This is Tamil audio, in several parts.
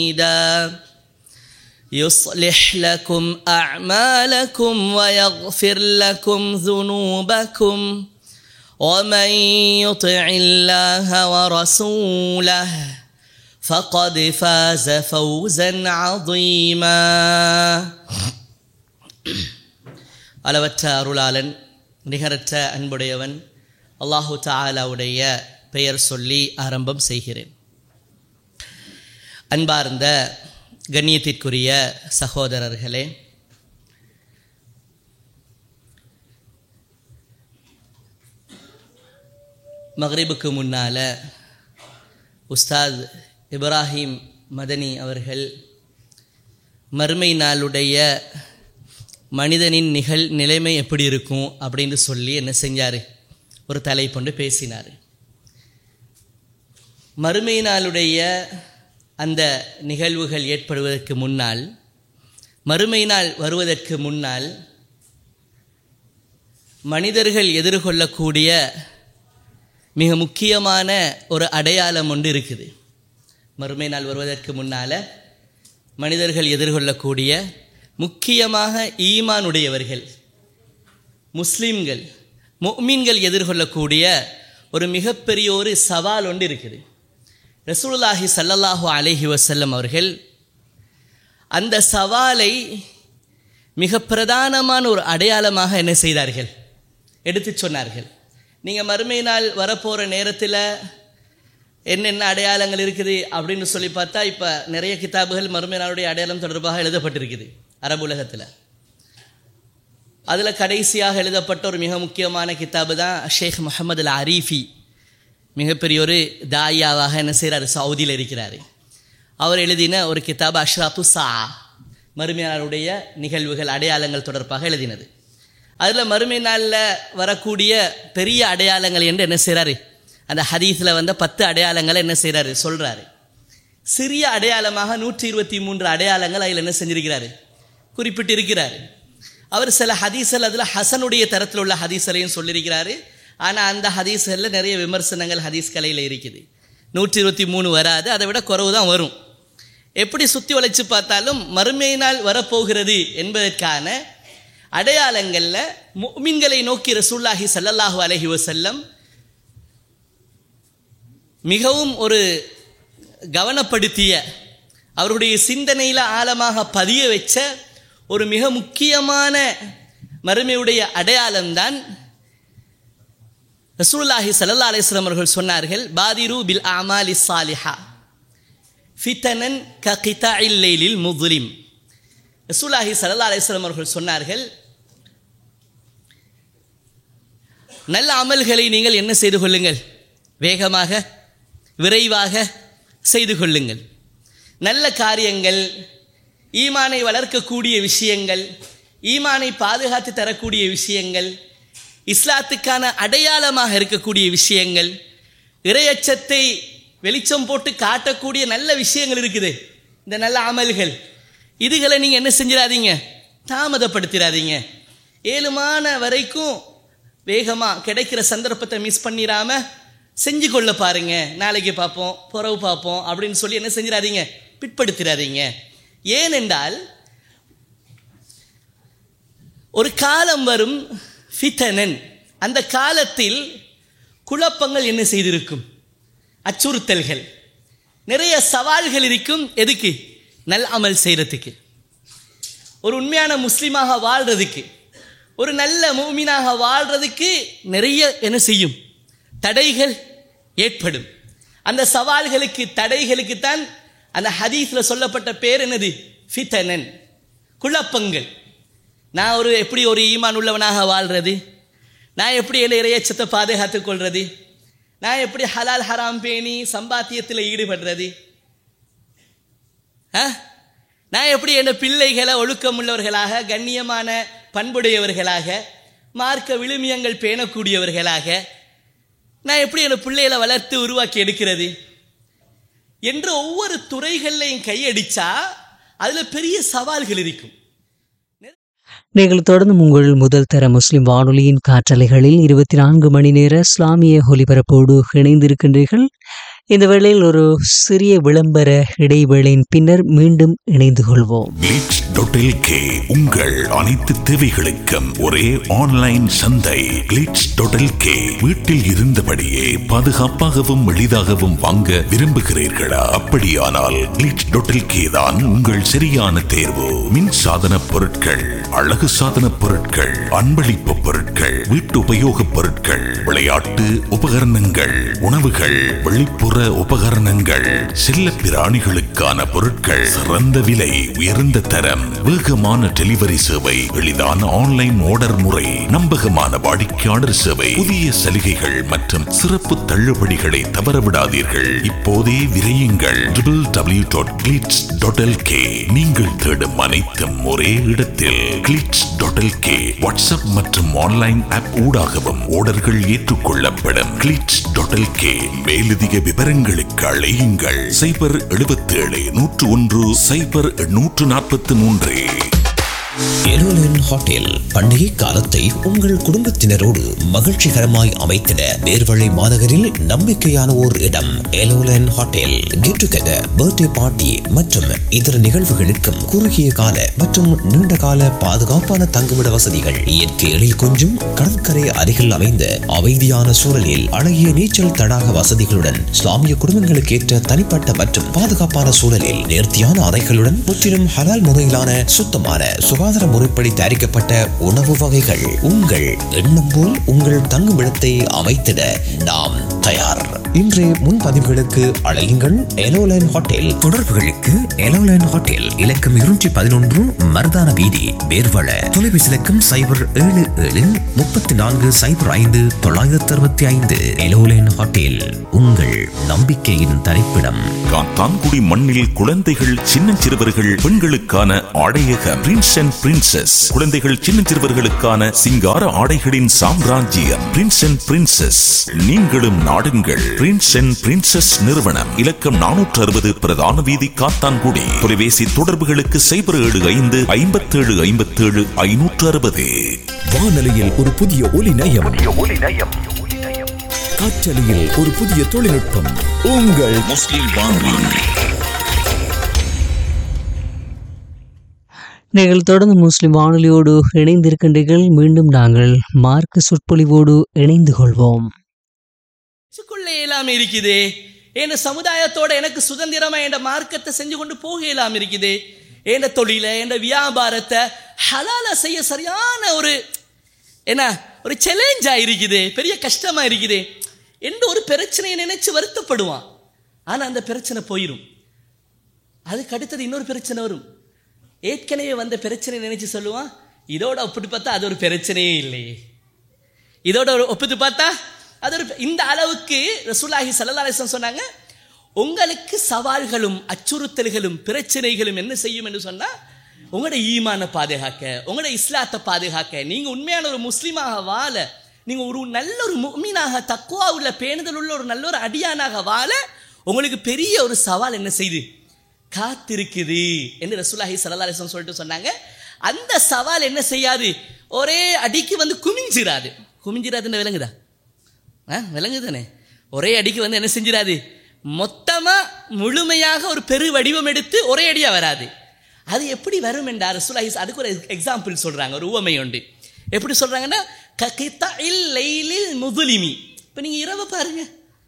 يصلح لكم أعمالكم ويغفر لكم ذنوبكم ومن يطع الله ورسوله فقد فاز فوزا عظيما. அளவற்ற அருளாளன் நிகரற்ற அன்புடையவன் அல்லாஹு தஆலாவுடைய பெயர் சொல்லி ஆரம்பம் செய்கிறேன். அன்பார்ந்த கண்ணியத்திற்குரிய சகோதரர்களே, மக்ரிபுக்கு முன்னால் உஸ்தாத் இப்ராஹிம் மதனி அவர்கள் மறுமை நாளுடைய மனிதனின் நிலைமை எப்படி இருக்கும் அப்படின்னு சொல்லி என்ன செஞ்சார், ஒரு தலைப்பொண்டு பேசினார். மறுமை நாளுடைய அந்த நிகழ்வுகள் ஏற்படுவதற்கு முன்னால், மறுமை நாள் வருவதற்கு முன்னால் மனிதர்கள் எதிர்கொள்ளக்கூடிய மிக முக்கியமான ஒரு அடையாளம் ஒன்று இருக்குது. மறுமை நாள் வருவதற்கு முன்னால் மனிதர்கள் எதிர்கொள்ளக்கூடிய, முக்கியமாக ஈமானுடையவர்கள், முஸ்லீம்கள், முஃமின்கள் எதிர்கொள்ளக்கூடிய ஒரு மிகப்பெரிய ஒரு சவால் ஒன்று இருக்குது. ரசூலுல்லாஹி ஸல்லல்லாஹு அலைஹி வஸல்லம் அவர்கள் அந்த சவாலை மிக பிரதானமான ஒரு அடையாளமாக என்ன செய்தார்கள், எடுத்து சொன்னார்கள். நீங்கள் மறுமை நாள் வரப்போகிற நேரத்தில் என்னென்ன அடையாளங்கள் இருக்குது அப்படின்னு சொல்லி பார்த்தா, இப்போ நிறைய கிதாபுகள் மறுமை நாளுடைய அடையாளம் தொடர்பாக எழுதப்பட்டிருக்குது அரபு உலகத்தில். அதில் கடைசியாக எழுதப்பட்ட ஒரு மிக முக்கியமான கிதாபு தான் ஷேக் முஹம்மது அல் அரீஃபி, மிகப்பெரிய ஒரு தாயாவாக என்ன செய்கிறார், சவுதியில் இருக்கிறார். அவர் எழுதின ஒரு கிதாபு அஷ்ராத்து சா, மறுமை நாளுடைய நிகழ்வுகள் அடையாளங்கள் தொடர்பாக எழுதினது. அதில் மறுமை நாளில் வரக்கூடிய பெரிய அடையாளங்கள் என்று என்ன செய்கிறாரு, அந்த ஹதீஸில் வந்த 10 அடையாளங்களை என்ன செய்கிறாரு சொல்கிறாரு. சிறிய அடையாளமாக 123 அடையாளங்கள் அதில் என்ன செஞ்சிருக்கிறாரு, குறிப்பிட்டு இருக்கிறாரு. அவர் சில ஹதீஸ்கள் அதில் ஹசனுடைய தரத்தில் உள்ள ஹதீஸ்களையும் சொல்லியிருக்கிறாரு. ஆனால் அந்த ஹதீஸ்களில் நிறைய விமர்சனங்கள் ஹதீஸ் கலையில் இருக்குது. 123 வராது, அதை விட குறைவு தான் வரும். எப்படி சுற்றி வளைச்சு பார்த்தாலும் மறுமை நாள் வரப்போகிறது என்பதற்கான அடையாளங்களில் முஃமின்களை நோக்கி ரசூலுல்லாஹி ஸல்லல்லாஹு அலைஹி வஸல்லம் மிகவும் ஒரு கவனப்படுத்திய, அவருடைய சிந்தனையில் ஆழமாக பதிய வச்ச ஒரு மிக முக்கியமான மறுமையுடைய அடையாளம்தான் ரசூலுல்லாஹி ஸல்லல்லாஹு அலைஹி வஸல்லம் அவர்கள் சொன்னார்கள், பாதிரு பில் அமாலி ஸாலிஹா ஃபிதனன் ககிதாஇல் லைலில் முظ்லிம். ரசூலுல்லாஹி ஸல்லல்லாஹு அலைஹி வஸல்லம் அவர்கள் சொன்னார்கள், நல்ல அமல்களை நீங்கள் என்ன செய்து கொள்ளுங்கள், வேகமாக விரைவாக செய்து கொள்ளுங்கள். நல்ல காரியங்கள், ஈமானை வளர்க்கக்கூடிய விஷயங்கள், ஈமானை பாதுகாத்து தரக்கூடிய விஷயங்கள், இஸ்லாத்துக்கான அடையாளமாக இருக்கக்கூடிய விஷயங்கள், இறையச்சத்தை வெளிச்சம் போட்டு காட்டக்கூடிய நல்ல விஷயங்கள் இருக்குது. இந்த நல்ல அமல்கள், இதுகளை நீங்கள் என்ன செஞ்சிடாதீங்க, தாமதப்படுத்திடாதீங்க. ஏழுமான வரைக்கும் வேகமாக கிடைக்கிற சந்தர்ப்பத்தை மிஸ் பண்ணிடாம செஞ்சு கொள்ள பாருங்க. நாளைக்கு பார்ப்போம், புறவு பார்ப்போம் அப்படின்னு சொல்லி என்ன செஞ்சிடாதீங்க, பிற்படுத்திடாதீங்க. ஏனென்றால் ஒரு காலம் வரும், ஃபிதனன், அந்த காலத்தில் குழப்பங்கள் என்ன செய்திருக்கும், அச்சுறுத்தல்கள், நிறைய சவால்கள் இருக்கும். எதுக்கு? நல் அமல் செய்கிறதுக்கு, ஒரு உண்மையான முஸ்லீமாக வாழ்றதுக்கு, ஒரு நல்ல முஃமினாக வாழ்றதுக்கு நிறைய என்ன செய்யும், தடைகள் ஏற்படும். அந்த சவால்களுக்கு, தடைகளுக்குத்தான் அந்த ஹதீஸில் சொல்லப்பட்ட பேர் என்னது, ஃபிதனன், குழப்பங்கள். நான் எப்படி ஒரு ஈமான் உள்ளவனாக வாழ்றது, நான் எப்படி இறையச்சத்தை பாதுகாத்துக் கொள்வது, நான் எப்படி ஹலால் ஹராம் பேணி சம்பாத்தியத்தில் ஈடுபடுறது, நான் எப்படி என் பிள்ளைகளை ஒழுக்கமுள்ளவர்களாக, கண்ணியமான பண்புடையவர்களாக, மார்க்க விழுமியங்கள் பேணக்கூடியவர்களாக நான் எப்படி என் பிள்ளைகளை வளர்த்து உருவாக்கி எடுக்கிறது என்று ஒவ்வொரு துறைகள்லையும் கையடிச்சா அதில் பெரிய சவால்கள் இருக்கும். நீங்கள் தொடர்ந்து உங்கள் முதல் தர முஸ்லிம் வானொலியின் காற்றலைகளில் 24 மணி நேர இஸ்லாமிய ஒலிபரப்போடு இணைந்திருக்கின்றீர்கள். இந்த வேளையில் ஒரு சிறிய விளம்பர இடைவேளையின் பின்னர் மீண்டும் இணைந்து கொள்வோம். glitch.lk உங்கள் அனைத்து தேவைகளுக்கும் ஒரே ஆன்லைன் சந்தை. glitch.lk வீட்டில் இருந்தபடியே பாதுகாப்பாகவும் எளிதாகவும் வாங்க விரும்புகிறீர்களா? அப்படியானால் glitch.lk தான் உங்கள் சரியான தேர்வு. மின் சாதன பொருட்கள், அழகு சாதன பொருட்கள், அன்பளிப்பு பொருட்கள், வீட்டு உபயோக பொருட்கள், விளையாட்டு உபகரணங்கள், உணவுகள், வெளிப்புற உபகரணங்கள், செல்ல பிராணிகளுக்கான பொருட்கள், சிறந்த விலை, உயர்ந்த தரம், வேகமான டெலிவரி சேவை, எளிதான ஆன்லைன் ஆர்டர் முறை, நம்பகமான வாடிக்கையாளர் சேவை, புதிய சலுகைகள் மற்றும் சிறப்பு தள்ளுபடிகளை தவறவிடாதீர்கள். இப்போதே விரையுங்கள் www.glitch.lk. நீங்கள் தேடும் அனைத்தும் ஒரே இடத்தில். glitch.lk வாட்ஸ்அப் மற்றும் ஆன்லைன் ஆப் ஊடாகவும் ஆர்டர்கள் ஏற்றுக்கொள்ளப்படும். glitch.lk மேலதிக விவரங்களுக்கு அழையுங்கள் 077-101-0843. எலோலன் ஹோட்டல் பண்டிகை காலத்தை உங்கள் குடும்பத்தினரோடு மகிழ்ச்சிகரமாய் அமைத்திட நேர்வழி மாநகரில் நம்பிக்கையான ஓர் இடம். எலோலன் hotel get together, birthday party மற்றும் இதர நிகழ்வுகளுக்கும் குறுகிய கால மற்றும் நீண்ட கால பாதுகாப்பான தங்குமிட வசதிகள், இயற்கை எழில் கொஞ்சும் கடற்கரை அருகில் அமைந்த அமைதியான சூழலில் அழகிய நீச்சல் தடாக வசதிகளுடன், இஸ்லாமிய குடும்பங்களுக்கு ஏற்ற தனிப்பட்ட மற்றும் பாதுகாப்பான சூழலில் நேர்த்தியான அறைகளுடன், முற்றிலும் ஹலால் முறையிலான சுத்தமான சுகாதார முறைப்படி தயாரிக்கப்பட்ட உணவு வகைகள். உங்கள் எண்ணம் போல் உங்கள் தங்குமிடத்தை அமைத்திட நாம் தயார். இன்றைய முன்பதிவுகளுக்கு அழையுங்கள் எலோலைன் ஹோட்டல். தொடர்புகளுக்கு எலோலைன் ஹோட்டல் இலக்கம் 211 மருதான வீதி, வேர்வள. தொலைபேசி இலக்கம் 077-3405-965. எலோலைன் ஹோட்டல் உங்கள் நம்பிக்கையின் தரிப்பிடம். காத்தான்குடி மண்ணில் குழந்தைகள், சின்னஞ்சிறுவர்கள், பெண்களுக்கான ஆடையக பிரின்ஸ் அண்ட் பிரின்சஸ். குழந்தைகள், சின்னஞ்சிறுவர்களுக்கான சிங்கார ஆடைகளின் சாம்ராஜ்யம் பிரின்ஸ் அண்ட் பிரின்சஸ். நீங்களும் நாடுங்கள் பிரின்ஸ் அண்ட் பிரின்சஸ் நிறுவனம். இலக்கம் 460 பிரதான வீதி, காத்தான்குடி. தொலைபேசி தொடர்புகளுக்கு 075-5757-560. வானொலியில் ஒரு புதிய ஒலி நயம், காற்றலையில் ஒரு புதிய தொழில்நுட்பம். உங்கள் முஸ்லிம் வானொலி. நீங்கள் தொடர்ந்து முஸ்லிம் வானொலியோடு இணைந்திருக்கின்றீர்கள். மீண்டும் நாங்கள் மார்க்க சொற்பொழிவோடு இணைந்து கொள்வோம். எல்லாம் இருக்குது என் சமுதாயத்தோட எனக்கு சுதந்திரமா என் மார்க்கத்தை செஞ்சு கொண்டு போக இயலாம இருக்குது. என் தொழில, என் வியாபாரத்தை ஹலால செய்ய சரியான ஒரு ஒரு சேலஞ்சா இருக்குது, பெரிய கஷ்டமா இருக்குது என்ற ஒரு பிரச்சனையை நினைச்சு வருத்தப்படுவான். ஆனா அந்த பிரச்சனை போயிடும். அதுக்கு அடுத்தது இன்னொரு பிரச்சனை வரும். ஏற்கனவே வந்த பிரச்சனை நினைச்சு சொல்லுவான், இதோட ஒப்பிட்டு பார்த்தா அது ஒரு பிரச்சனையே இல்லையே, இதோட ஒப்பிட்டு பார்த்தா அது ஒரு. இந்த அளவுக்கு ரசூலுல்லாஹி ஸல்லல்லாஹு அலைஹி வஸல்லம் சொன்னாங்க, உங்களுக்கு சவால்களும் அச்சுறுத்தல்களும் பிரச்சனைகளும் என்ன செய்யும் என்று சொன்னா, உங்களோட ஈமான பாதுகாக்க, உங்களோட இஸ்லாத்தை பாதுகாக்க, நீங்க உண்மையான ஒரு முஸ்லீமாக வாழ, நீங்க ஒரு நல்ல ஒரு முஃமினாக, தக்வா உள்ள, பேணுதல் உள்ள ஒரு நல்ல ஒரு அடியானாக வாழ உங்களுக்கு பெரிய ஒரு சவால் என்ன செய்து காத்திருக்குது என்று ரசூலுல்லாஹி ஸல்லல்லாஹு அலைஹி வஸல்லம் சொல்லிட்டு சொன்னாங்க. அந்த சவால் என்ன செய்யாது, ஒரே அடிக்கு வந்து குமிஞ்சிராது. குமிஞ்சிராதுன்னு விளங்குதா? விளங்குதானே? ஒரே அடிக்கு வந்து என்ன செஞ்சிடாது, மொத்தமா முழுமையாக ஒரு பெரு வடிவம் எடுத்து ஒரே அடியா வராது. அது எப்படி வரும் என்றார் ரசூலுல்லாஹி. அதுக்கு ஒரு எக்ஸாம்பிள் சொல்றாங்க, ஒரு உவமை உண்டு. எப்படி சொல்றாங்கன்னா, ககிதஇல் லைலில் முதுலிமி. இப்ப நீங்க இரவு பாருங்க,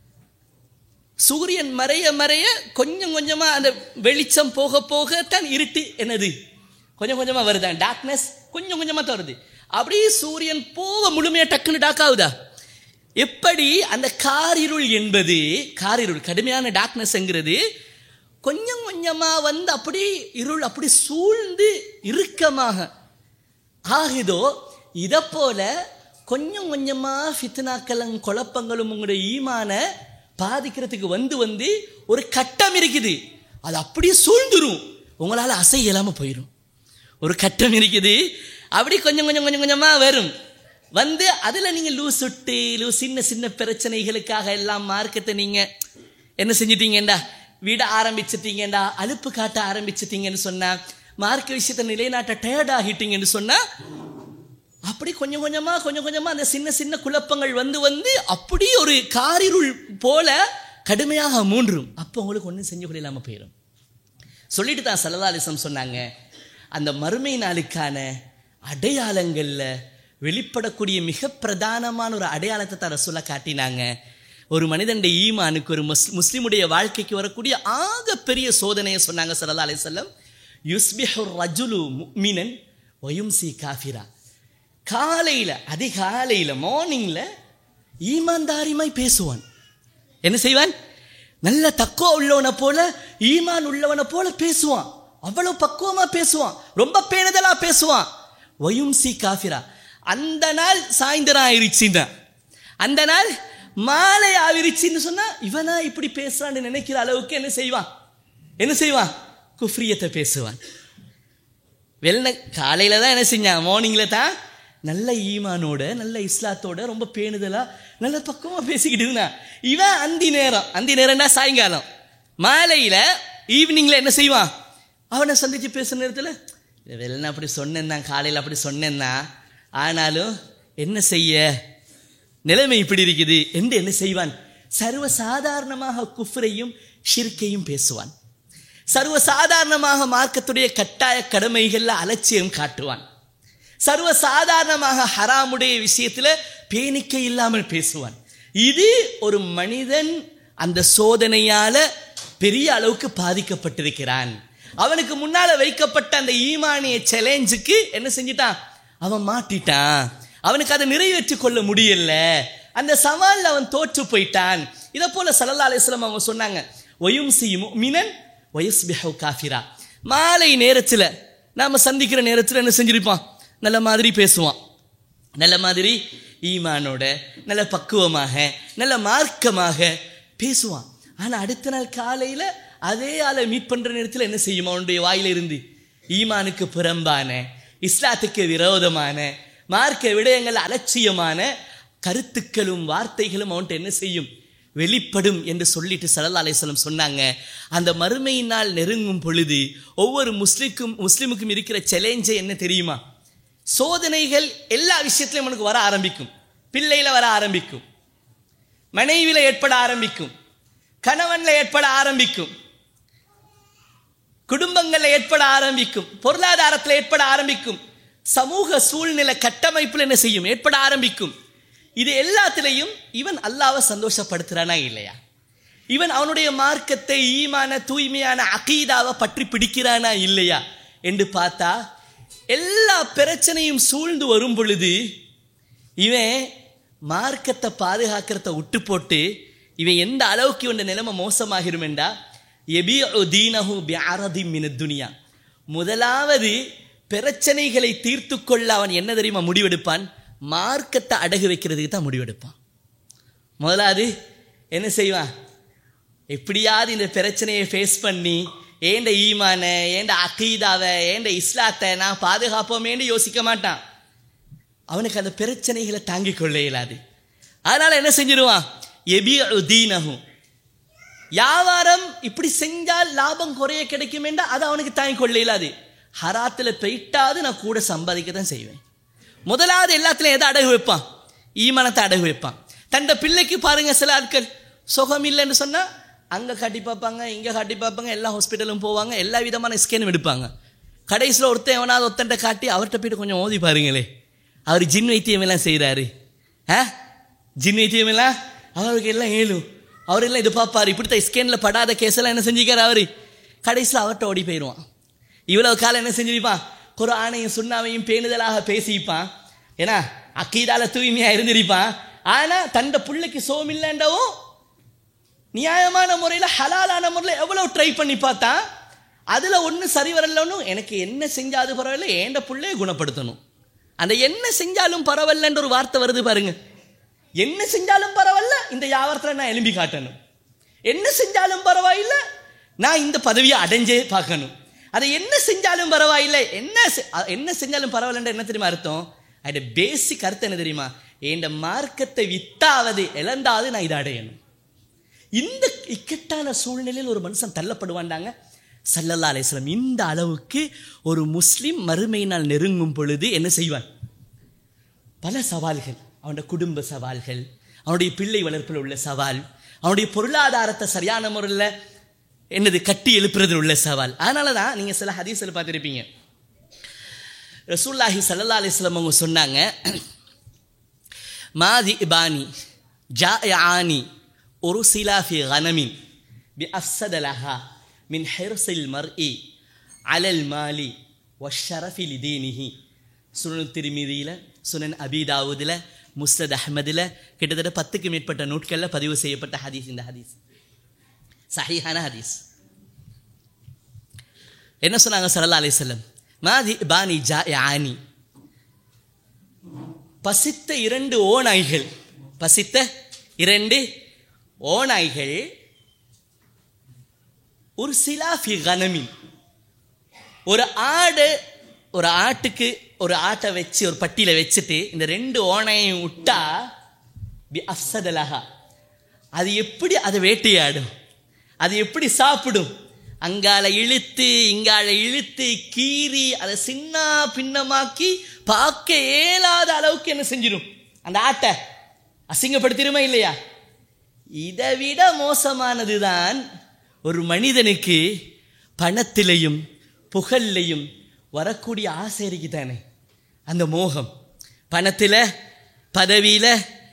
சூரியன் மறைய மறைய கொஞ்சம் கொஞ்சமா அந்த வெளிச்சம் போக போக தான் இருட்டு என்னது கொஞ்சம் கொஞ்சமா வருதான், டார்க்னஸ் கொஞ்சம் கொஞ்சமா தான் வருது. அப்படியே சூரியன் போக முழுமையா டக்குன்னு டார்க் ஆகுதா? எப்படி அந்த காரிருள் என்பது, காரிருள் கடுமையான டார்க்னஸ்ங்கிறது கொஞ்சம் கொஞ்சமா வந்து அப்படி இருள் அப்படி சூழ்ந்து இறுக்கமாக ஆகுதோ, இதை போல கொஞ்சம் கொஞ்சமா ஃபித்னாக்களும் குழப்பங்களும் உங்களுடைய ஈமான பாதிக்கிறதுக்கு வந்து வந்து ஒரு கட்டம் இருக்குது, அது அப்படியே சூழ்ந்துரும், உங்களால் அசைய இல்லாமல் போயிடும். ஒரு கட்டம் இருக்குது, அப்படி கொஞ்சம் கொஞ்சம் கொஞ்சம் கொஞ்சமா வரும் வந்து, அதில் நீங்கள் லூசுட்டு சின்ன சின்ன பிரச்சனைகளுக்காக எல்லாம் மார்க்கத்தை நீங்கள் என்ன செஞ்சிட்டீங்கண்டா, விட ஆரம்பிச்சிட்டீங்கண்டா, அலுப்பு காட்ட ஆரம்பிச்சிட்டீங்கன்னு சொன்னா, மார்க்க விஷயத்தை நிலைநாட்ட டயர்ட் ஆகிட்டீங்கன்னு சொன்னா, அப்படி கொஞ்சம் கொஞ்சமா அந்த சின்ன சின்ன குழப்பங்கள் வந்து வந்து அப்படி ஒரு காரிருள் போல கடுமையாக மூன்றும், அப்போ உங்களுக்கு ஒன்றும் செஞ்சு கொள்ள இல்லாமல் போயிடும். சொல்லிட்டு தான் ஸல்லல்லாஹு அலைஹி வஸல்லம் சொன்னாங்க, அந்த மறுமை நாளுக்கான அடையாளங்களில் வெளிப்படக்கூடிய மிக பிரதானமான ஒரு அடையாளத்தை தான் ரசூலுல்லாஹ் காட்டினாங்க. ஒரு மனிதனுடைய ஈமானுக்கு, ஒரு முஸ்லிமுடைய வாழ்க்கைக்கு வரக்கூடிய ஆகப்பெரிய சோதனையை சொன்னாங்க ஸல்லல்லாஹு அலைஹி வஸல்லம். யுஸ்பிஹு ரஜுலு முஃமினன் வயும்சி காஃபிரா. காலையில், அதிகாலையில், மார்னிங்கில் ஈமான்தாரிமாய் பேசுவான். என்ன செய்வான்? நல்ல தக்குவா உள்ளவனை போல, ஈமான் உள்ளவனை போல பேசுவான். அவ்வளவு பக்குவமா பேசுவான், ரொம்ப பேணுதலா பேசுவான். வயும்சி காஃபிரா. அந்த நாள் சாயந்தரம் ஆயிருச்சுன்னா, அந்த நாள் மாலை ஆவிருச்சுன்னு சொன்னா, இவனா இப்படி பேசுறான்னு நினைக்கிற அளவுக்கு என்ன செய்வான்? என்ன செய்வான்? குஃப்ரியத்தை பேசுவான். காலையில தான் என்ன செஞ்சான்? மார்னிங்ல தான் நல்ல ஈமானோட, நல்ல இஸ்லாத்தோட, ரொம்ப பேணுதலா, நல்ல பக்குவமா பேசிக்கிட்டு இருந்தான். இவன் அந்தி நேரம்னா சாயங்காலம், மாலையில, ஈவினிங்ல என்ன செய்வான்? அவனை சந்திச்சு பேசுற நேரத்தில், வெளில அப்படி சொன்னேன்னா, காலையில் அப்படி சொன்னேன்னா, ஆனாலும் என்ன செய்ய, நிலைமை இப்படி இருக்குது என்று என்ன செய்வான்? சர்வசாதாரணமாக குஃப்ரையும் ஷிர்கையும் பேசுவான். சர்வசாதாரணமாக மார்க்கத்துடைய கட்டாய கடமைகளில் அலட்சியம் காட்டுவான். சர்வசாதாரணமாக ஹராமுடைய விஷயத்தில் பேணிக்கை இல்லாமல் பேசுவான். இது ஒரு மனிதன் அந்த சோதனையால பெரிய அளவுக்கு பாதிக்கப்பட்டிருக்கிறான். அவனுக்கு முன்னால வைக்கப்பட்ட அந்த ஈமானிய சேலஞ்சுக்கு என்ன செஞ்சிட்டான்? அவன் மாட்டிட்டான். அவனுக்கு அதை நிறைவேற்றி கொள்ள முடியல. அந்த சவாலில் அவன் தோற்று போயிட்டான். இதை போல ஸல்லல்லாஹு அலைஹி வஸல்லம் அவங்க சொன்னாங்க, வயும்சி முஃமினன் வயஸ்பிஹு காஃபிரா. மாலை நேரத்தில் நாம சந்திக்கிற நேரத்தில் என்ன செஞ்சிருப்பான்? நல்ல மாதிரி பேசுவான், நல்ல மாதிரி ஈமானோட, நல்ல பக்குவமாக, நல்ல மார்க்கமாக பேசுவான். ஆனால் அடுத்த நாள் காலையில் அதே ஆளை மீட் பண்ணுற நேரத்தில் என்ன செய்யும்? அவனுடைய வாயிலிருந்து ஈமானுக்கு புறம்பான, இஸ்லாத்துக்கு விரோதமான, மார்க்க விடயங்கள் அலட்சியமான கருத்துக்களும் வார்த்தைகளும் அவன்கிட்ட என்ன செய்யும்? வெளிப்படும் என்று சொல்லிட்டு ஸல்லல்லாஹு அலைஹி வஸல்லம் சொன்னாங்க. அந்த மறுமையினால் நெருங்கும் பொழுது ஒவ்வொரு முஸ்லிமுக்கும் இருக்கிற சேலஞ்சே என்ன தெரியுமா? சோதனைகள் எல்லா விஷயத்திலும் அவனுக்கு வர ஆரம்பிக்கும். பிள்ளையில வர ஆரம்பிக்கும், மனைவியில ஏற்பட ஆரம்பிக்கும், கணவன்ல ஏற்பட ஆரம்பிக்கும், குடும்பங்கள்ல ஏற்பட ஆரம்பிக்கும், பொருளாதாரத்தில் ஏற்பட ஆரம்பிக்கும், சமூக சூழ்நிலை கட்டமைப்பில் என்ன செய்யும்? ஏற்பட ஆரம்பிக்கும். இது எல்லாத்திலையும் இவன் அல்லாஹ்வை சந்தோஷப்படுத்துறானா இல்லையா? இவன் அவனுடைய மார்க்கத்தை, ஈமான, தூய்மையான அகீதாவை பற்றி பிடிக்கிறானா இல்லையா என்று பார்த்தா, எல்லா பிரச்சனையும் சூழ்ந்து வரும் பொழுது இவன் மார்க்கத்தை பாதுகாக்கிறத விட்டு போட்டு இவன் எந்த அளவுக்கு இவன் நிலைமை மோசமாகிரும் என்றா, யபீஉ தீனஹு பிஅரதி மினத் துனியா. முதலாவது பிரச்சனைகளை தீர்த்து கொள்ள அவன் என்ன தெரியுமா முடிவெடுப்பான்? மார்க்கத்தை அடகு வைக்கிறதுக்கு தான் முடிவெடுப்பான். முதலாவது என்ன செய்வான்? எப்படியாவது இந்த பிரச்சனையை ஃபேஸ் பண்ணி ஏண்ட ஈமான, ஏண்ட அகீதாவை, ஏண்ட இஸ்லாத்தை நான் பாதுகாப்போமேன்னு யோசிக்க மாட்டான். அவனுக்கு அந்த பிரச்சனைகளை தாங்கிக் கொள்ள இயலாது. அதனால என்ன செஞ்சிருவான்? யபீஉ தீனஹு. வியாபாரம் இப்படி செஞ்சால் லாபம் குறைய கிடைக்கும் என்றால் அதை அவனுக்கு தாங்கிக் கொள்ள இயலாது. ஹராத்தில் போயிட்டாது நான் கூட சம்பாதிக்க தான் செய்வேன். முதலாவது எல்லாத்துலையும் எதை அடகு வைப்பான்? ஈமானத்தை அடகு வைப்பான். தந்த பிள்ளைக்கு பாருங்க, சில ஆட்கள் சுகம் இல்லைன்னு சொன்னால் அங்கே காட்டி பார்ப்பாங்க, இங்கே காட்டி பார்ப்பாங்க, எல்லா ஹாஸ்பிட்டலும் போவாங்க, எல்லா விதமான ஸ்கேனும் எடுப்பாங்க. கடைசியில் ஒருத்தன் எவனாவது ஒத்தன்ட்ட காட்டி அவர்கிட்ட போய்ட்டு கொஞ்சம் ஓதி பாருங்களே, அவர் ஜின் வைத்தியம் எல்லாம் செய்கிறாரு. ஜின் வைத்தியம் எல்லாம் அவருக்கு எல்லாம் ஏழும், அவரெல்லாம் இது பார்ப்பார். இப்படித்தான் ஸ்கேனில் படாத கேஸெல்லாம் என்ன செஞ்சுக்கார் அவர். கடைசியில் அவர்கிட்ட ஓடி போயிடுவான். இவ்வளவு காலம் என்ன செஞ்சிருப்பான்? குர்ஆனையும் சுன்னாவையும் பேணுதலாக பேசிப்பான், ஏன்னா அக்கீதால தூய்மையாக இருந்திருப்பான். ஆனால் தண்ட பிள்ளைக்கு சோமில்லைண்டவும் நியாயமான முறையில், ஹலாலான முறையில் எவ்வளோ ட்ரை பண்ணி பார்த்தா அதில் ஒன்றும் சரி வரலன்னு, எனக்கு என்ன செஞ்சாது பரவாயில்ல, ஏண்ட பிள்ளையை குணப்படுத்தணும். அந்த என்ன செஞ்சாலும் பரவாயில்லன்ற ஒரு வார்த்தை வருது பாருங்க. என்ன செஞ்சாலும் பரவாயில்ல, இந்த வியாபாரத்தில் நான் எலும்பி காட்டணும். என்ன செஞ்சாலும் பரவாயில்லை, நான் இந்த பதவியை அடைஞ்சே பார்க்கணும். அதை என்ன செஞ்சாலும் பரவாயில்லை, என்ன செஞ்சாலும் பரவாயில்லன்ற என்ன தெரியுமா அர்த்தம்? அதோட பேசிக் அர்த்தம் என்ன தெரியுமா? என் மார்க்கத்தை வித்தாவது இழந்தாவது நான் இதை அடையணும். இந்த இக்கட்டான சூழ்நிலையில் ஒரு மனுஷன் தள்ளப்படுவான்டாங்க. ஸல்லல்லாஹு அலைஹி வஸல்லம் இந்த அளவுக்கு ஒரு முஸ்லிம் மறுமையினால் நெருங்கும் பொழுது என்ன செய்வான்? பல சவால்கள், அவனுடைய குடும்ப சவால்கள், அவனுடைய பிள்ளை வளர்ப்பில் உள்ள சவால், அவனுடைய பொருளாதாரத்தை சரியான முறையில் என்னது கட்டி எழுப்புறது உள்ள சவால். அதனால தான் நீங்கள் சில ஹதீஸில் பார்த்துருப்பீங்க, ரசூலுல்லாஹி ஸல்லல்லாஹு அலைஹி வஸல்லம் அவங்க சொன்னாங்க, மாதி இபானி ஜாயானி உருசிலா ஃபி கனமின் பி அஃஸத லஹா மின் ஹிர்ஸில் மர்இ அலல் மாலி வஷ்ஷரஃபி லிதீனிஹி. சுனன் திர்மிதியில், சுனன் அபீ தாவூதில், முஸ்னத் அஹ்மதில் கிட்டத்தட்ட 10க்கு மேற்பட்ட நூட்களில் பதிவு செய்யப்பட்ட ஹதீஸ். இந்த ஹதீஸ் சஹீஹான ஹதீஸ். என்ன சொன்னாங்க ஸல்லல்லாஹு அலைஹி வஸல்லம்? மாதி பானி ஜாயானி, பசித்த 2 ஓநாய்கள், பசித்த 2 ஓநாய்கள் ஒரு சிலா ஃபி கனமின், ஒரு ஆட்டுக்கு ஒரு ஆட்டை வச்சு ஒரு பட்டியில் வச்சுட்டு இந்த 2 ஓனையும் விட்டா பி அஃஸதலஹா, அது எப்படி அதை வேட்டையாடும், அது எப்படி சாப்பிடும், அங்கால இழுத்து இங்கால இழுத்து கீறி அதை சின்ன பின்னமாக்கி பார்க்க இயலாத அளவுக்கு என்ன செஞ்சிடும், அந்த ஆட்டை அசிங்கப்படுத்திடுமா இல்லையா? இதை விட மோசமானதுதான் ஒரு மனிதனுக்கு பணத்திலையும் புகழ்லையும் வரக்கூடிய ஆசை இருக்குதானே, அந்த மோகம். பணத்தில், பதவியில்,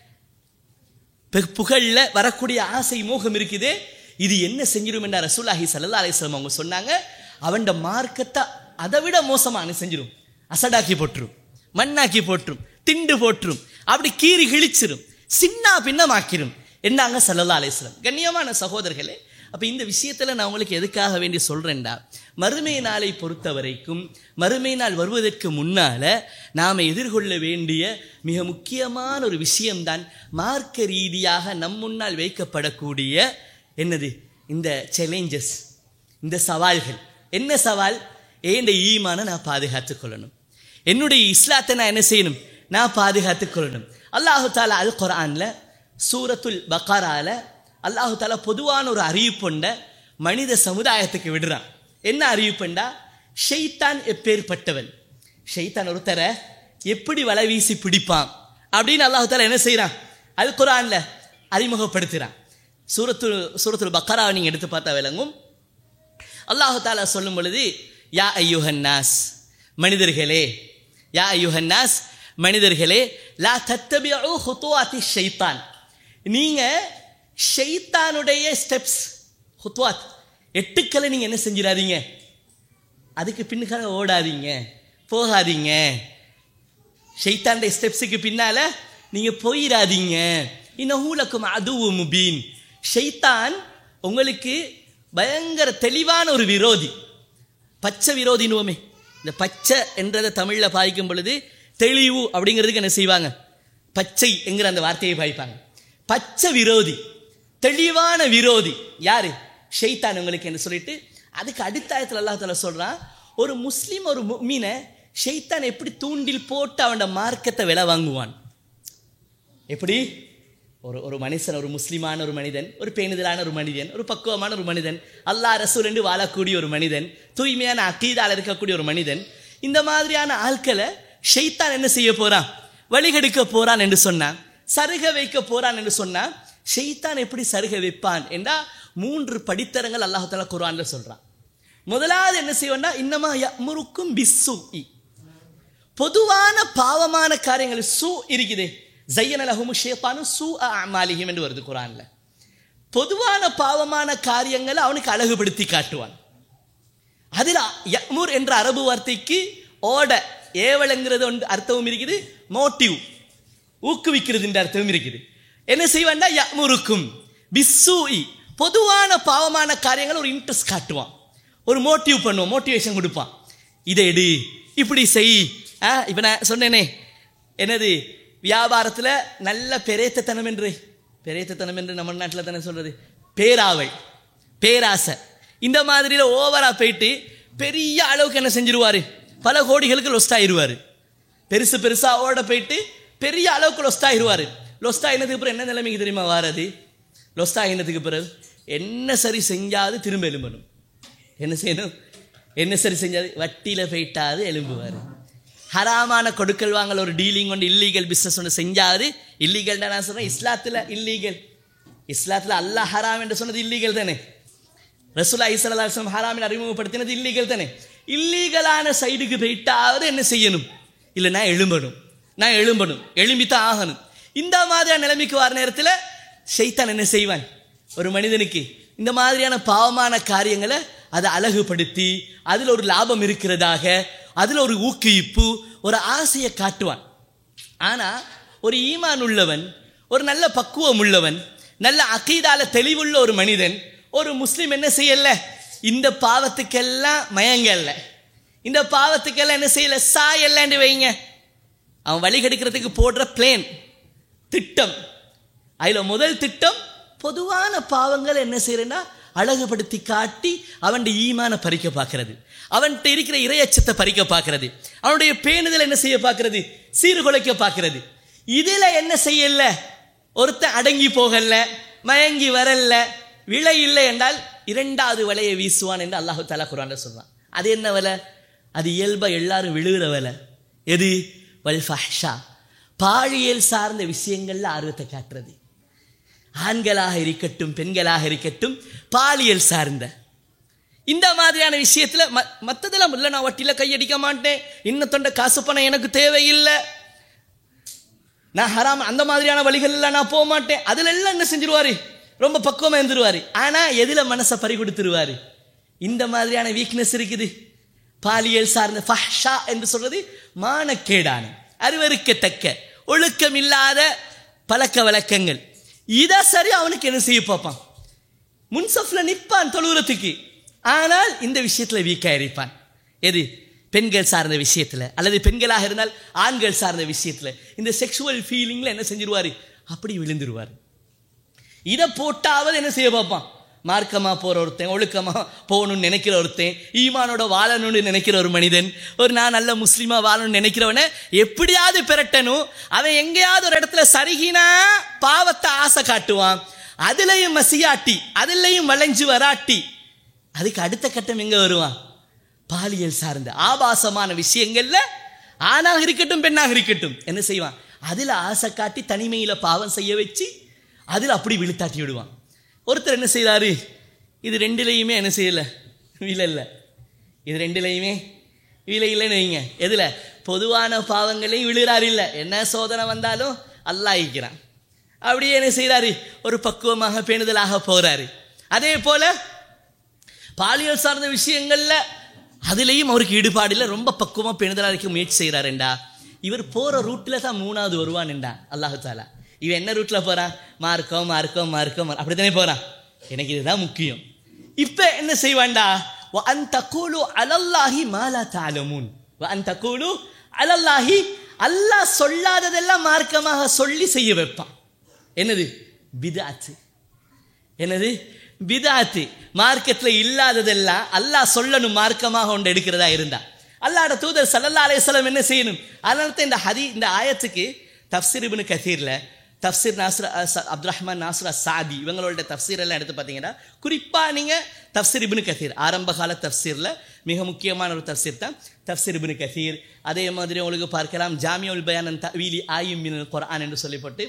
புகழில் வரக்கூடிய ஆசை மோகம் இருக்குது. இது என்ன செஞ்சிடும் என்ற ரசூலுல்லாஹி ஸல்லல்லாஹு அலைஹி வஸல்லம் அவங்க சொன்னாங்க, அவன் மார்க்கத்தை அதை விட மோசமான செஞ்சிடும், அசடாக்கி போட்டுரும், மண்ணாக்கி போட்டுரும், திண்டு போட்டுரும், அப்படி கீறி கிழிச்சிரும், சின்ன பின்னமாக்கிரும் என்னாங்க ஸல்லல்லாஹு அலைஹி வஸல்லம். கண்ணியமான சகோதரர்களே, அப்போ இந்த விஷயத்தில் நான் உங்களுக்கு எதுக்காக வேண்டி சொல்கிறேன்டா, மறுமை நாளை பொறுத்த வரைக்கும், மறுமை நாள் வருவதற்கு முன்னால் நாம் எதிர்கொள்ள வேண்டிய மிக முக்கியமான ஒரு விஷயம்தான் மார்க்க ரீதியாக நம் முன்னால் வைக்கப்படக்கூடிய என்னது இந்த சேலஞ்சஸ், இந்த சவால்கள். என்ன சவால்? ஏண்ட ஈமானை நான் பாதுகாத்துக் கொள்ளணும், என்னுடைய இஸ்லாத்தை நான் என்ன செய்யணும், நான் பாதுகாத்துக் கொள்ளணும். அல்லாஹு தாலா அல் குர்ஆன்ல சூரத்துல் பக்ரால அல்லாஹு தாலா பொதுவான ஒரு அறிவிப்புண்ட மனித சமுதாயத்துக்கு விடுறான். என்ன அறிவிப்புண்டா, ஷைத்தான் எப்பேற்பட்டவன், ஷைத்தான் ஒருத்தரை எப்படி வலை வீசி பிடிப்பான் அப்படின்னு அல்லாஹு தாலா என்ன செய்யறான், அல் குர்ஆன்ல அறிமுகப்படுத்துறான். சூரத்துல் பக்ராவை நீங்க எடுத்து பார்த்தா விளங்கும். அல்லாஹு தாலா சொல்லும் பொழுது, யா அய்யுஹன்னாஸ், மனிதர்களே, யா அய்யுஹன்னாஸ், மனிதர்களே, லா தத்தபிஉ ஹுதுவாத்தி ஷைத்தான், நீங்க ஷைத்தானுடைய ஸ்டெப்ஸ், ஹுத்வாத், எட்டுக்களை நீங்க என்ன செஞ்சிடாதீங்க, அதுக்கு பின்னுக்காக ஓடாதீங்க, போகாதீங்க. ஷைத்தானுடைய ஸ்டெப்ஸுக்கு பின்னால நீங்க போயிடாதீங்க. இன்னஹு லக்கும் அதுவும் முபீன், ஷைத்தான் உங்களுக்கு பயங்கர தெளிவான ஒரு விரோதி, பச்சை விரோதினுவோமே. இந்த பச்சை என்றதை தமிழில் பாய்க்கும் பொழுது தெளிவு அப்படிங்கிறதுக்கு என்ன செய்வாங்க, பச்சை என்கிற அந்த வார்த்தையை பாய்ப்பாங்க. பச்சை விரோதி, தெளிவான விரோதி யாரு, ஷைத்தான் உங்களுக்கு என்று சொல்லிட்டு அதுக்கு அடுத்த ஆயத்தில் அல்லாஹ் தஆலா சொல்றான், ஒரு முஸ்லீம் ஒரு முஃமினை ஷைத்தான் எப்படி தூண்டில் போட்டு அவனோட மார்க்கத்தை விலை வாங்குவான். எப்படி ஒரு மனுஷன், ஒரு முஸ்லிமான ஒரு மனிதன், ஒரு பேணுதலான ஒரு மனிதன், ஒரு பக்குவமான ஒரு மனிதன், அல்லாஹ் ரசூல் என்று வாழக்கூடிய ஒரு மனிதன், தூய்மையான அக்கீதால இருக்கக்கூடிய ஒரு மனிதன், இந்த மாதிரியான ஆட்களை ஷைத்தான் என்ன செய்ய போறான், வழிகெடுக்க போறான் என்று சொன்னான், சருக வைக்க போறான் என்று சொன்னா, ஷைத்தான் எப்படி சருக வைப்பான் என்றா 3 படித்தரங்கள் அல்லாஹ் தஆலா குர்ஆன்ல சொல்றான். முதலாவது என்ன செய்வான்னா, இன்னமா யஅமுருக்கும் பிஸ்ஸூஇ, பொதுவான பாவமான காரியங்கள் சூ இருக்குதே, ஸய்யன லஹுமு ஷைத்தானு சூஅ அமாலிஹிம் என்று வருது குர்ஆன்ல. பொதுவான பாவமான காரியங்களை அவனுக்கு அழகுபடுத்தி காட்டுவான். அதில் யஅமுர் என்ற அரபு வார்த்தைக்கு ஓட ஏவலங்கிறது அர்த்தமும் இருக்குது, மோட்டிவ் ஊக்குவிக்கிறது என்ற அர்த்தமும் இருக்குது. என்ன செய்வான்டா, யஅமுருக்கும் பிஸ்ஸூஇ, பொதுவான பாவமான காரியங்கள் ஒரு இன்ட்ரெஸ்ட் காட்டுவான், ஒரு மோட்டிவ் பண்ணுவான், மோட்டிவேஷன் கொடுப்பான். இதை எடு, இப்படி செய். இப்போ நான் சொன்னேனே என்னது, வியாபாரத்தில் நல்ல பெரேத்தனம் என்று நம்ம நாட்டில் தானே சொல்றது, பேராவை, பேராசை, இந்த மாதிரியில் ஓவரா போயிட்டு பெரிய அளவுக்கு என்ன செஞ்சிருவாரு, பல கோடிகளுக்கு லொஸ்ட் ஆயிடுவார். பெருசா ஓட போயிட்டு பெரிய அளவுக்கு லொஸ்ட் ஆயிடுவார். லொஸ்ட் ஆகினதுக்கு பிறகு என்ன நிலைமைக்கு தெரியுமா வாரது, லொஸ்ட் ஆகினதுக்கு பிறகு என்ன சரி செஞ்சாது திரும்ப எலும்பணும். என்ன செய்யணும், என்ன சரி செஞ்சாது, வட்டியில் போயிட்டாது எலும்புவார். ஹராமான கொடுக்கல் வாங்கல் ஒரு டீலிங் ஒன்று, இல்லீகல் பிஸ்னஸ் ஒன்று செஞ்சாது, இல்லீகல் நான் சொல்கிறேன், இஸ்லாத்தில் இல்லீகல், இஸ்லாத்தில் அல்லாஹ் ஹராம் என்று சொன்னது இல்லீகல் தானே. ரசூலுல்லாஹி ஸல்லல்லாஹு அலைஹி வஸல்லம் ஹராமின் அறிமுகப்படுத்தினது இல்லீகல் தானே. இல்லீகலான சைடுக்கு போயிட்டாவது என்ன செய்யணும்? இல்லை, நான் எழும்பணும், எழும்பித்தான் ஆகணும். இந்த மாதிரியான நிலைமைக்கு வர நேரத்தில் ஷைத்தான் என்ன செய்வான்? ஒரு மனிதனுக்கு இந்த மாதிரியான பாவமான காரியங்களை அதை அழகுபடுத்தி அதில் ஒரு லாபம் இருக்கிறதாக, அதில் ஒரு ஊக்குவிப்பு, ஒரு ஆசையை காட்டுவான். ஆனால் ஒரு ஈமான் உள்ளவன், ஒரு நல்ல பக்குவம் உள்ளவன், நல்ல அகீதால தெளிவுள்ள ஒரு மனிதன், ஒரு முஸ்லீம் என்ன செய்யல? இந்த பாவத்துக்கெல்லாம் மயங்கல்ல, இந்த பாவத்துக்கெல்லாம் என்ன செய்யல? சாயல்லன்னு வைங்க. அவன் வழி கெடுக்கிறதுக்கு போடுற பிளேன் திட்டம், அதில் முதல் திட்டம் பொதுவான பாவங்கள் என்ன செய்யறேன்னா அழகுபடுத்தி காட்டி அவன் ஈமான பறிக்க பார்க்கிறது, அவன்கிட்ட இருக்கிற இறையச்சத்தை பறிக்க பார்க்கிறது, அவனுடைய பேணுதல் என்ன செய்ய பார்க்கிறது? சீர்குலைக்க பார்க்கிறது. இதில் என்ன செய்யல? ஒருத்தன் அடங்கி போகல, மயங்கி வரல, விலை இல்லை என்றால் இரண்டாவது வலையை வீசுவான் என்று அல்லாஹு தஆலா குர்ஆன்ல சொல்றான். அது என்ன வலை? அது இயல்பா எல்லாரும் விழுகிற வலை. எது? வல் ஃபஹ்ஷா, பாலியல் சார்ந்த விஷயங்கள்ல ஆர்வத்தை காட்டுறது. ஆண்களாக இருக்கட்டும் பெண்களாக இருக்கட்டும், பாலியல் சார்ந்த இந்த மாதிரியான விஷயத்துல மற்றதெல்லாம் இல்லை. நான் வட்டியில கையடிக்க மாட்டேன், இன்னத்தொண்ட காசு பணம் எனக்கு தேவையில்லை, நான் ஹராம் அந்த மாதிரியான வழிகள் நான் போக மாட்டேன், அதுல எல்லாம் என்ன செஞ்சிருவாரு? ரொம்ப பக்குவமா இருந்துருவாரு. ஆனா எதுல மனசை பறி கொடுத்துருவாரு? இந்த மாதிரியான வீக்னஸ் இருக்குது. பாலியல் சார்ந்த ஃபஹ்ஷா என்று சொல்றது மானக்கேடான, அருவருக்கத்தக்க, ஒழுக்கம் இல்லாத பழக்க வழக்கங்கள். இதை சரி அவனுக்கு என்ன செய்ய பார்ப்பான்? முன்சஃப்ல நிற்பான் தொழுகிறதுக்கு, ஆனால் இந்த விஷயத்துல வீக்கா இருப்பான். எது? பெண்கள் சார்ந்த விஷயத்துல, அல்லது பெண்களாக இருந்தால் ஆண்கள் சார்ந்த விஷயத்துல, இந்த செக்ஷுவல் ஃபீலிங்ல என்ன செஞ்சிருவாரு? அப்படி விழுந்துருவார். இதை போட்டாவது என்ன செய்ய பார்ப்பான்? மார்க்கமா போற ஒருத்தன், ஒழுக்கமா போகணும்னு நினைக்கிற ஒருத்தன், ஈமானோட வாழணும்னு நினைக்கிற ஒரு மனிதன், ஒரு நான் நல்ல முஸ்லீமா வாழணும்னு நினைக்கிறவனை எப்படியாவது பெறட்டணும். அவன் எங்கேயாவது ஒரு இடத்துல சருகினா பாவத்தை ஆசை காட்டுவான், அதுலயும் மசியாட்டி, அதுலயும் வளைஞ்சு வராட்டி, அதுக்கு அடுத்த கட்டம் எங்க வருவான்? பாலியல் சார்ந்த ஆபாசமான விஷயங்கள்ல ஆணாக இருக்கட்டும் பெண்ணாக இருக்கட்டும் என்ன செய்வான்? அதுல ஆசை காட்டி தனிமையில பாவம் செய்ய வச்சு அதில் அப்படி விழுத்தாட்டி விடுவான். ஒருத்தர் என்ன செய்தாரு? இது ரெண்டுலையுமே என்ன செய்யல? விலை இல்லை. இது ரெண்டுலையுமே விலை இல்லைன்னு வைங்க. எதுல? பொதுவான பாவங்களையும் விழுறாரு. இல்லை, என்ன சோதனை வந்தாலும் அல்லாஹ் இருக்கிறான். அப்படியே என்ன செய்யறாரு? ஒரு பக்குவமாக பேணுதலாக போறாரு. அதே போல பாலியல் சார்ந்த விஷயங்கள்ல அதுலேயும் அவருக்கு ஈடுபாடு இல்லை, ரொம்ப பக்குவமாக பேணுதலாக இருக்க முயற்சி செய்கிறாருண்டா. இவர் போகிற ரூட்டில் தான் மூணாவது வருவான்டா அல்லாஹு தாலா. இவன் என்ன ரூட்டில் போகிறான்? மார்க்கம் மார்க்கம் மார்க்கம், அப்படி தானே போகிறான். எனக்கு இதுதான் முக்கியம். இப்போ என்ன செய்வான்டா? வஅன் தகூலு அலல்லாஹி மா லா தஅலமூன், வஅன் தகூலு அலல்லாஹி, அல்லாஹ் சொல்லாததெல்லாம் மார்க்கமாக சொல்லி செய்ய வைப்பான். என்னது? பித்அத். என்னது? பித்அத். மார்க்கத்தில் இல்லாததெல்லாம் அல்லாஹ் சொல்லணும் மார்க்கமாக ஒன்று எடுக்கிறதா இருந்தா அல்லாஹ்வுடைய தூதர் ஸல்லல்லாஹு அலைஹி வஸல்லம் என்ன செய்யணும்? அதனால தான் இந்த ஆயத்துக்கு தஃப்சீர் இப்னு கஸீர்ல, தஃப்சீர் அப்துல் ரஹ்மான் நாசிர் அஸ்-சாதி இவங்களோட தஃப்சீர் எல்லாம் எடுத்து பார்த்தீங்கன்னா, குறிப்பாக நீங்கள் தஃப்சீர் இப்னு கஸீர், ஆரம்ப கால தஃப்சீரில் மிக முக்கியமான ஒரு தஃப்சீர் தான் தஃப்சீர் இப்னு கஸீர். அதே மாதிரி உங்களுக்கு பார்க்கலாம் ஜாமிஉல் பயான் அன் தஅவீலி ஆயிம் மினல் குர்ஆன் என்று சொல்லிப்பட்டு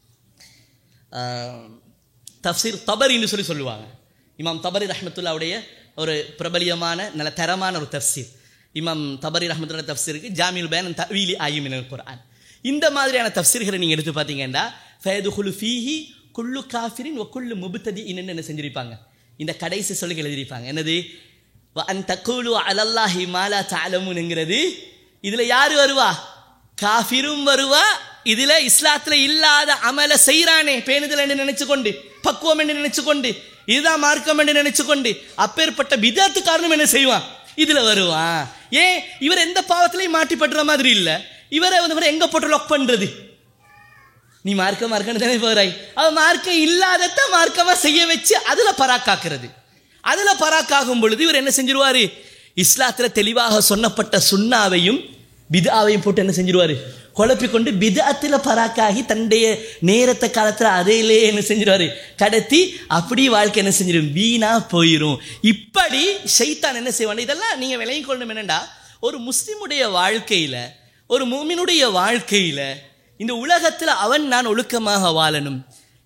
தஃப்சீர் தபரின்னு சொல்லுவாங்க. இமாம் தபரி ரஹ்மத்துல்லாவுடைய ஒரு பிரபலியமான நல்ல தரமான ஒரு தஃப்சீர். இமாம் தபரி ரஹ்மத்துல்லா தஃப்சீருக்கு ஜாமிஉல் பயான் அன் தஅவீலி ஆயிம் மினல் குர்ஆன். இந்த மாதிரியான தஃப்சீர்களை நீங்கள் எடுத்து பார்த்தீங்கன்னா ஃபயதுகுலு ஃபீஹி குல்லு காஃபிரின் வ குல்லு முப்ததிஇன் என்ன செஞ்சிருப்பாங்க? இந்த கடைசி சொல்லுக்கு எழுதியிருப்பாங்க. என்னது? வஅன் தகூலு அலல்லாஹி மா லா தஅலமூன்ங்கிறது இதில் யார் வருவா? காஃபிரும் வருவா. இதில் இஸ்லாத்தில் இல்லாத அமலை செய்கிறானே, பேணுதல் என்று நினைச்சு கொண்டு, பக்குவம் என்று நினைச்சு கொண்டு, இதுதான் மார்க்கம் என்று நினைச்சு கொண்டு, அப்பேற்பட்ட பிதஅத்து காரணம் என்ன செய்வான்? இதில் வருவான். ஏன்? இவர் எந்த பாவத்திலையும் மாட்டிப்படுற மாதிரி இல்லை. இவரை வந்து எங்க போட்டு லாக் பண்றது? நீ மார்க்கம் மார்க்கன்னு தானே போறாய். அவன் மார்க்கம் இல்லாதத மார்க்கமா செய்ய வச்சு அதுல பராக்காக்குறது. அதுல பராக்காகும் பொழுது இவர் என்ன செஞ்சிருவாரு? இஸ்லாத்துல தெளிவாக சொன்னப்பட்ட சுன்னாவையும் பித்ஆவையும் போட்டு என்ன செஞ்சிருவாரு? குழப்பிக்கொண்டு பித்அத்துல பராக்காகி தன்னுடைய நேரத்தை காலத்துல அதையிலே என்ன செஞ்சிருவாரு? கடத்தி அப்படி வாழ்க்கை என்ன செஞ்சிடும்? வீணா போயிரும். இப்படி ஷைத்தான் என்ன செய்வான்? இதெல்லாம் நீங்க விளங்கிக் கொள்ளணும். என்னண்டா, ஒரு முஸ்லிமுடைய வாழ்க்கையில, ஒரு மூமினுடைய வாழ்க்கையில, இந்த உலகத்தில் அவன் நான் ஒழுக்கமாக வாழணும்,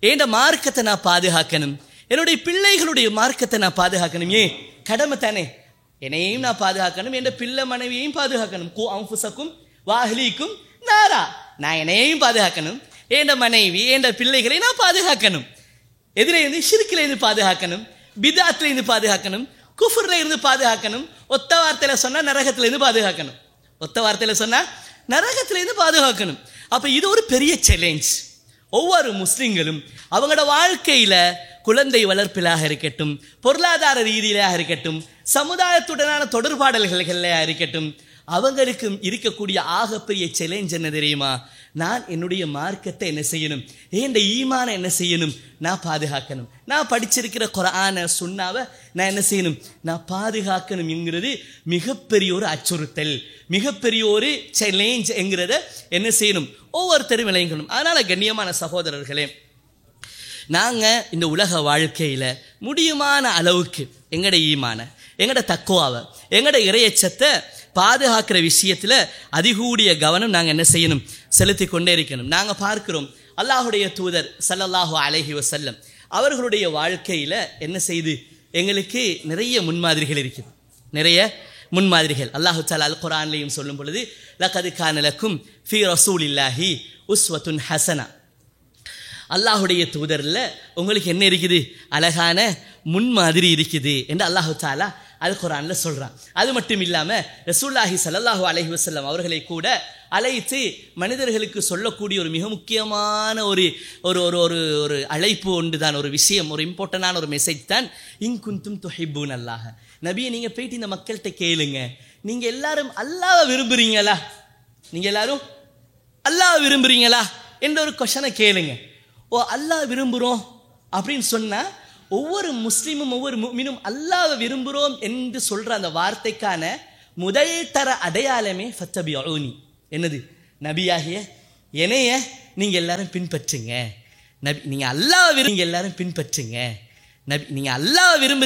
என் மார்க்கத்தை நான் பாதுகாக்கணும், என்னுடைய பிள்ளைகளுடைய மார்க்கத்தை நான் பாதுகாக்கணும். ஏன் கடமை தானே, என்னையும் நான் பாதுகாக்கணும், என் பிள்ளை மனைவியையும் பாதுகாக்கணும். கூ அன்ஃபுஸக்கும் வஅஹ்லீக்கும் நாரா, நான் என்னையும் பாதுகாக்கணும், என் மனைவி என் பிள்ளைகளை நான் பாதுகாக்கணும். எதிரேருந்து ஷிர்கிலேருந்து பாதுகாக்கணும், பிதாத்திலேருந்து பாதுகாக்கணும், குஃபுர்ல இருந்து பாதுகாக்கணும். ஒத்த வார்த்தையில சொன்னா நரகத்திலேருந்து பாதுகாக்கணும், ஒத்த வார்த்தையில சொன்னா நரகத்திலேருந்து பாதுகாக்கணும். அப்ப இது ஒரு பெரிய சேலஞ்ச். ஒவ்வொரு முஸ்லிம்களும் அவங்களோட வாழ்க்கையில குழந்தை வளர்ப்பிலாக இருக்கட்டும், பொருளாதார ரீதியிலாக இருக்கட்டும், சமுதாயத்துடனான தொடர்பாடல்களாக இருக்கட்டும், அவங்களுக்கு இருக்கக்கூடிய ஆகப்பெரிய சேலஞ்ச் என்ன தெரியுமா? நான் என்னுடைய மார்க்கத்தை என்ன செய்யணும், இந்த ஈமான என்ன செய்யணும், நான் பாதுகாக்கணும். நான் படிச்சிருக்கிற குர்ஆன சுன்னாவை நான் என்ன செய்யணும், நான் பாதுகாக்கணும் என்கிறது மிகப்பெரிய ஒரு அச்சுறுத்தல், மிகப்பெரிய ஒரு சேலஞ்ச் என்கிறத என்ன செய்யணும், ஒவ்வொருத்தரும் விளையணும். அதனால கண்ணியமான சகோதரர்களே, நாங்கள் இந்த உலக வாழ்க்கையில் முடியுமான அளவுக்கு எங்கட ஈமான, எங்கட தக்குவாவை, எங்கட இறையச்சத்தை பாதுகாக்கிற விஷயத்தில் அதிகூடிய கவனம் நாங்கள் என்ன செய்யணும், செலுத்தி கொண்டே இருக்கணும். நாங்கள் பார்க்கிறோம் அல்லாஹுடைய தூதர் ஸல்லல்லாஹு அலைஹி வஸல்லம் அவர்களுடைய வாழ்க்கையில் என்ன செய்து எங்களுக்கு நிறைய முன்மாதிரிகள் இருக்குது, நிறைய முன்மாதிரிகள். அல்லாஹு தஆலா அல் குர்ஆன்லையும் சொல்லும் பொழுது லகத் கான லக்கும் ஃபீ ரசூலில்லாஹி உஸ்வத்துன் ஹஸனா, அல்லாஹுடைய தூதரில் உங்களுக்கு என்ன இருக்குது, அழகான முன்மாதிரி இருக்குது என்று அல்லாஹு தஆலா அல் குர்ஆன்ல சொல்றான். அது மட்டும் இல்லாமல் ரசூலுல்லாஹி ஸல்லல்லாஹு அலைஹி வஸல்லம் அவர்களை கூட அழைத்து மனிதர்களுக்கு சொல்லக்கூடிய ஒரு மிக முக்கியமான ஒரு ஒரு ஒரு ஒரு ஒரு அழைப்பு ஒன்று தான், ஒரு விஷயம், ஒரு இம்பார்ட்டண்டான ஒரு மெசேஜ் தான், இன் குன்தும் துஹிப்பூன அல்லாஹ். நபியை நீங்கள் போயிட்டு இந்த மக்கள்கிட்ட கேளுங்க, நீங்கள் எல்லாரும் அல்லாஹ்வை விரும்புறீங்களா, நீங்கள் எல்லாரும் அல்லாஹ்வை விரும்புறீங்களா என்ற ஒரு கொஷனை கேளுங்க. ஓ அல்லாஹ் விரும்புகிறோம் அப்படின்னு சொன்னால் ஒவ்வொரு முஸ்லீமும் ஒவ்வொரு முஃமினும் அல்லாஹ்வை விரும்புகிறோம் என்று சொல்கிற அந்த வார்த்தைக்கான முதல் தர அடையாளமே ஃபத்தபிஊனி, என்னது, நபியாகிய என்னைய நீங்கள் எல்லாரும் பின்பற்றுங்க. நபி நீங்கள் அல்லாஹ்வை எல்லாரும் பின்பற்றுங்க. நபி நீங்கள் அல்லாஹ்வை விரும்புறீங்க